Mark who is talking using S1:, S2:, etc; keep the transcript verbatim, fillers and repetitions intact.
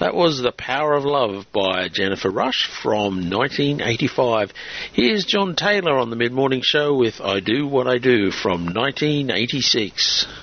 S1: That was The Power of Love by Jennifer Rush from nineteen eighty-five. Here's John Taylor on the Mid-Morning Show with I Do What I Do from nineteen eighty-six.